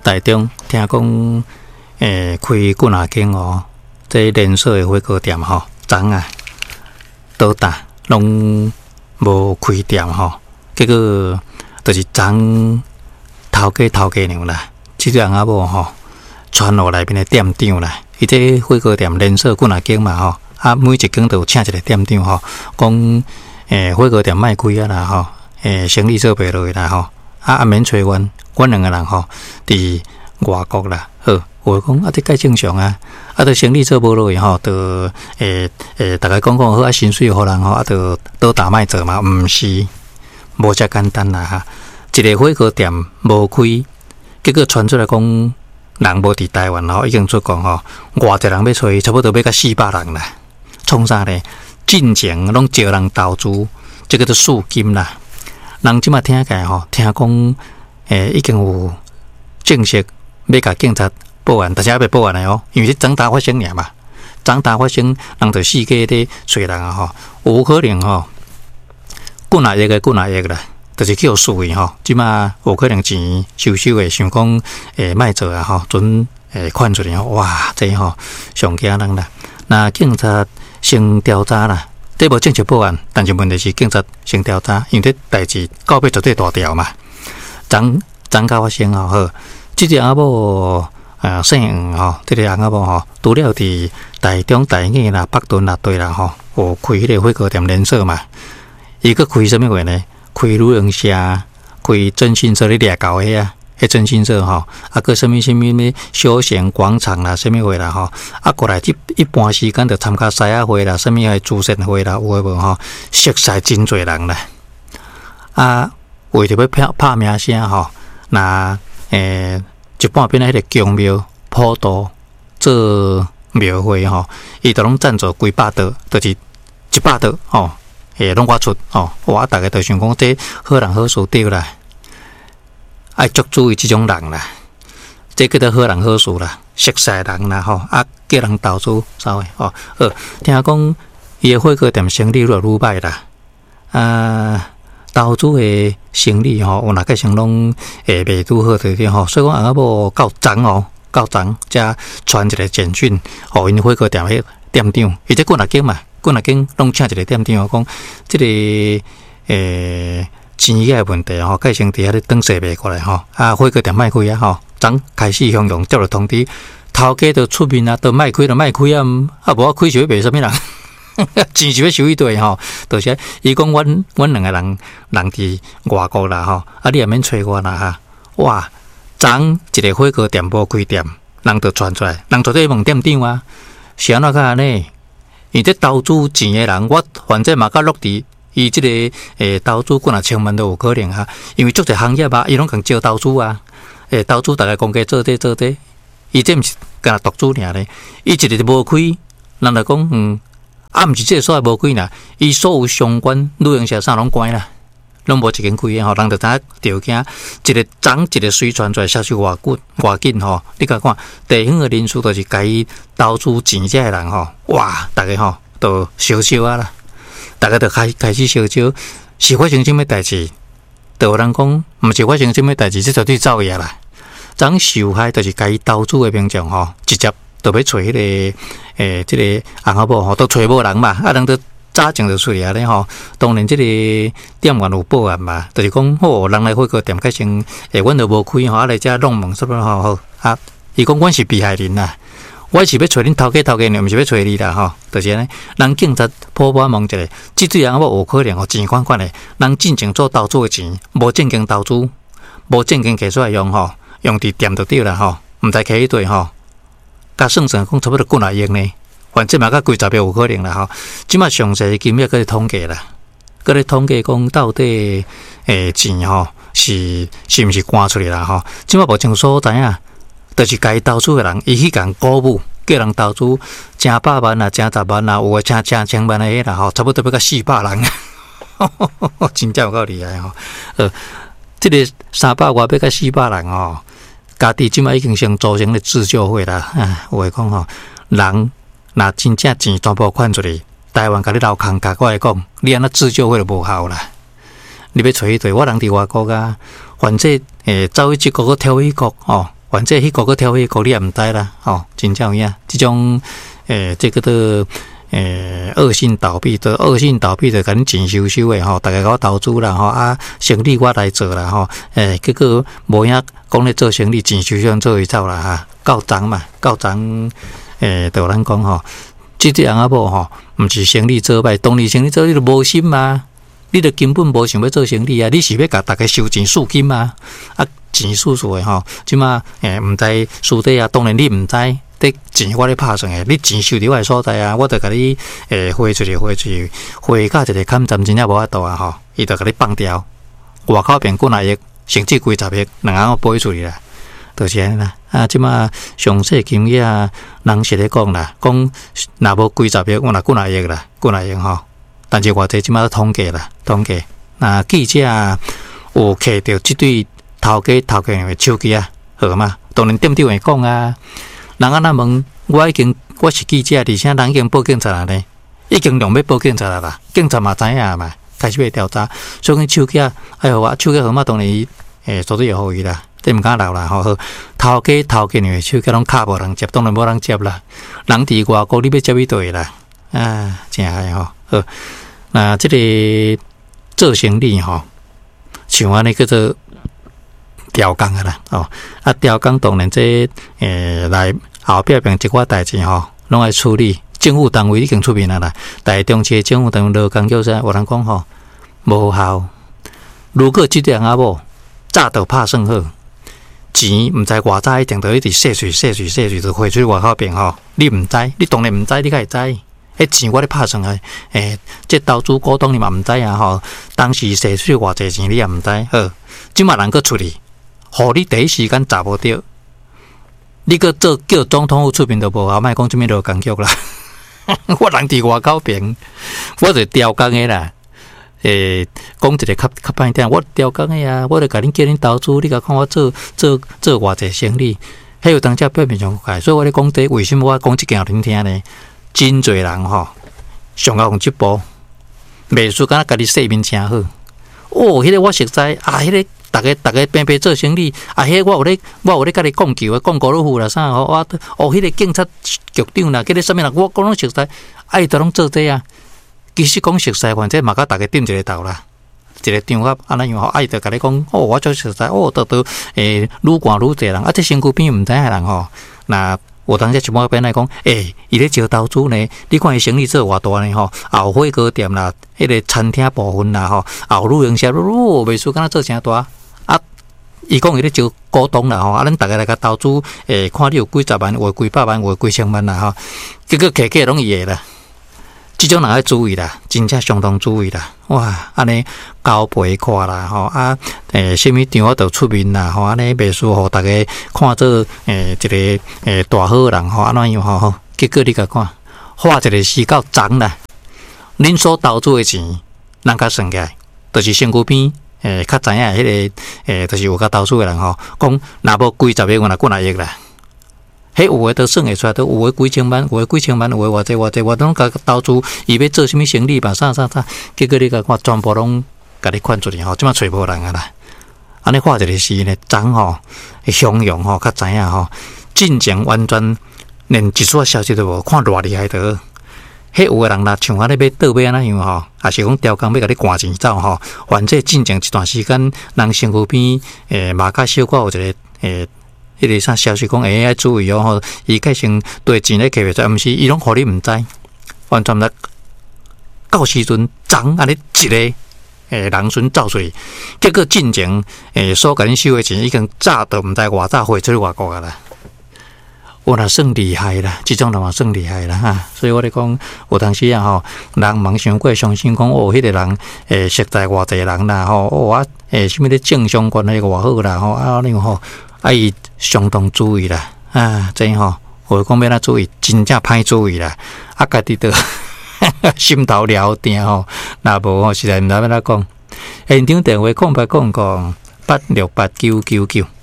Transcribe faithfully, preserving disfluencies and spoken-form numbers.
台中听讲，诶，开几若间哦，这连锁的火锅店吼，昨啊倒打拢无开店吼，结果就是昨头家头家娘啦，即个人阿某吼，传落内面的店长啦，伊这火锅店连锁几若间嘛吼，啊每一间都有请一个店长吼，讲诶火锅店卖开啊啦吼，诶生意做袂落啦吼，啊啊免找阮，阮两个人吼伫外国啦，好，我讲啊这介正常啊，啊着生意做无落去吼，着诶诶大家讲讲好啊薪水互人吼，啊着倒打卖做嘛，毋是无遮简单啦哈。一个火锅店无开，结果传出来讲人无伫台湾吼，已经出国吼，偌济人要找伊，差不多要到四百人啦。创啥呢？进前拢招人投资，这个都赎金啦。人即马听起来吼，听讲诶已经有正式要甲警察报案，但是还未报案的哦，因为是长大发生尔嘛，长大发生人就四界咧找人啊吼，有可能吼，几若亿个几若亿个啦。就是叫输伊吼，即马有可能钱收收诶，想讲诶卖做啊吼，准诶款出来吼，哇，这吼上惊人啦。那警察先调查啦，这无正式报案，但是问题是警察先调查，因为这代志到尾绝对大条嘛。昨昨甲发生吼，好，即个阿某啊姓黄吼，即个阿某吼，除了伫台中、台艺啦、北屯啦、对啦吼，有开迄个火锅店连锁嘛，伊个开什么话呢？开旅行社，开征信社咧掠搞迄啊，迄征信社吼，啊个什么什么咩休闲广场啦，什么话啦吼，啊过来一一般时间就参加赛亚会啦，什么个主盛会啦，有诶无吼，熟悉真侪人啦。啊，为着要拍拍名声吼，那诶一半边迄个宫庙普渡做庙会吼，伊都拢赞助几百道，就是一百道吼。诶，拢我出哦，我大概就想讲，这好人好事对啦，爱足注意这种人啦，这叫做好人好事啦，熟悉人啦吼，啊叫人投资稍微哦，好，听讲伊个火锅店生意愈来愈歹啦，啊，投资的生意吼，有哪个像拢诶袂拄好对点吼，所以讲阿无到昨哦，到昨才传一个简讯，互因火锅店迄店长，伊这几若间嘛。几若间拢请一个店长讲，即、这个诶钱嘅问题吼，改成伫遐咧等设备过来吼，啊火锅店卖开啊吼，昨开始向阳接到通知，头家都出面啊，都卖开就卖开啊，啊无啊开就要卖啥物人，钱就要收一堆吼，就是伊讲阮阮两个人人伫外国啦吼，啊你也免找我啦哈，哇，昨一个火锅店无开店，人就传出来，人绝对问店长啊，是安怎个安尼？伊这投资钱的人，我反正嘛甲落地，伊这个诶投资几若千万都有可能哈，因为足侪行业啊，伊拢共招投资啊，诶投资大家公家做这做这，伊这毋是干独资尔咧，伊一日就无开，人就讲嗯，啊毋是这所无开啦，伊所有相关旅行社啥拢关啦，拢无一间开诶吼，人就知影条件，一个昨一个随传出来消息偌久偌紧吼，你甲看地方诶人士都是甲伊投资钱遮诶人吼，哇，大家吼都烧烧啊啦，大家都开开始烧烧，是发生什么代志？就有人讲，毋是发生什么代志，这绝对造谣啦。昨受害就是甲伊投资诶民众吼，直接就要找迄、那个诶，即、这个红阿某吼，都找无人嘛，啊人都。早前就出来咧吼，当然即个店员有报案嘛，就是讲吼，人来火锅店改成诶，阮都无开吼，啊来遮弄门什么吼好啊，伊讲阮是被害人啦，我是要找恁头家头家呢，毋是要找你啦吼，就是安尼，人警察普普问一下，即对人某有可能吼钱款款诶，人进前做投资诶钱，无正经投资，无正经摕出来用吼，用伫店就对啦吼，毋知摕迄对吼，甲算算讲差不多几若亿呢。反正嘛，甲几十亿有可能啦吼。即马详细金额搁咧统计啦，搁咧统计讲到底诶钱吼是是毋是关出来啦吼。即马目前所知影，就是该投资诶人，伊去共鼓舞，叫人投资正百万啊，正十万啊，有诶正正千万诶啦吼，差不多要到四百人，真正有够厉害吼。呃，即、这个三百外要到四百人吼，家己即马已经先组成咧自救会啦。啊，有诶讲吼，人。若真正钱全部款出去，台湾甲你留空甲我来讲，你安那自救会就无效啦。你要找一对，我人伫外国啊，反正诶走去即国个跳一国哦， 反正迄个个跳迄个你也毋知啦，吼、哦，真正有影，即种诶，这个的诶恶性倒闭的恶性倒闭的，甲恁钱收收诶吼，大家甲我投资啦吼，啊，生意我来做啦吼，诶，结果无影讲咧做生意，钱收收做伊走啦哈，够涨嘛，够涨，诶，就咱讲吼，即个人啊无吼，毋是生意做歹，当你生意做你就无心嘛。你著根本无想要做生意啊！你是要甲大家收钱赎金啊？啊，钱数数诶吼，即马诶毋知输底啊，当然你毋知，这钱我咧拍算诶，你钱收伫我诶所在啊，我著甲你诶汇出去，汇出去，汇到一个坎站真正无法度啊吼，伊著甲你放掉，外口变几若亿，甚至几十亿，两项飞出去啦，就是安尼啦。啊，即马详细经济啊，人是咧讲啦，讲若无几十亿，我若几若亿啦，几若亿吼。但是偌济即马统计啦，统计那记者有摕到即对头家头家的手机啊，好嘛？当然店长会讲啊，人安那问，我已经我是记者，而且人已经报警察啦呢，已经用要报警察啦啦，警察嘛知影嘛，开始要调查，所以手机啊，哎呦，我手机号码当然诶，绝对会互伊啦，这毋敢留啦，吼好，头家头家的手机拢卡无人接，当然无人接啦，人伫外国你要接伊对啦，啊，真系吼，好。那这个做生意吼，像安尼叫做调工啊啦，哦，啊调工当然这诶来后壁边一寡代志吼，拢爱处理。政府单位已经出面啦啦，但中市政府单位劳工叫啥？有人讲吼无效。如果即个阿某早就拍算好，钱毋知偌早一定就一直洗水洗水洗水就汇出外口边吼，你毋知，你当然毋知，你该会知？迄钱我咧拍算啊，诶，即投资股东你嘛毋知啊吼，当时洗出偌济钱你也毋知，好，即马人佫出去，互你第一时间查无着，你佫做叫总统府出面都无效，莫讲即物劳工局啦，我人伫外口边，我就调工诶啦，诶，讲一个较较歹听，我调工诶啊，我著甲恁叫恁投资，你甲看我做做做偌济生意，迄有当遮表面上解，所以我咧讲这为什么我讲即件互恁听呢？真侪人吼，上到用即步，袂输敢若家己说明诚好。哦，迄、那个我熟知啊，迄、那个大家大家平平做生意啊，迄、那个我有咧我有咧甲你讲求诶，讲高尔夫啦啥吼，我哦，迄、那个警察局长啦，迄个啥物啦，我讲拢熟知，啊，伊都拢做这啊。其实讲熟悉，反正嘛甲大家点一个头啦，一个场合安尼样吼，啊，伊就甲你讲，哦，我做熟知，哦，得到诶愈寒愈济人，啊，这身躯边毋知影人吼，那。有当时一般边来讲，诶，伊咧招投资呢？你看伊生意做偌大呢？吼，后火锅店啦，迄个餐厅部分啦，吼，后旅行社，哦，袂输敢若做诚大啊！伊讲伊咧招股东啦，吼，啊，咱逐个来甲投资，诶，看你有几十万，有几百万，有几千万啦，吼，结果客客拢伊个啦。即种人要注意啦，真正相当注意啦！哇，安尼交陪看啦，吼啊，诶，什么场我都出面啦，吼，安尼袂输，互大家看做诶一个诶大好人，吼，安怎样吼？结果你甲看，花一个时间涨啦，恁所投资诶钱，人甲算起来，就是身躯边诶较知影迄个诶，就是有甲投资诶人吼，讲若无几十亿，我若几若亿啦。迄有诶都算会出来，都有诶几千万，有诶几千万，有诶偌济偌济，我拢甲投资，伊要做啥物生意吧？啥啥啥，结果你甲看，全部拢甲你款出去吼，即马找无人啊啦。安尼画一个是呢，涨吼，汹涌吼，较知影吼，进前完全连一撮消息都无，看偌厉害得。迄有诶人啦，像安尼要倒要安怎样吼，也是讲调工要甲你赶钱走吼，反正进前一段时间，人身躯边诶，马甲小可有一个诶。迄个啥消息讲，哎，要注意哦！吼，伊改成对钱咧摕袂出，毋是伊拢互你毋知，完全毋知。到时阵涨安尼一个诶人孙走出去，结果进前诶所甲恁收诶钱已经早都毋知偌早汇出去外国啊啦。我若算厉害啦，即种人嘛算厉害啦哈。所以我咧讲，有当时啊吼，人茫想过相信讲哦，迄、那个人诶实在偌济人啦吼，哦啊诶，什物咧正相关诶偌好啦吼，啊那个吼。啊，伊相当注意啦，啊，真吼，我讲要哪注意，真正歹注意啦，啊，家己都心头了定吼，若无吼，实在毋知要哪讲。现场电话空白空空八六八九九九。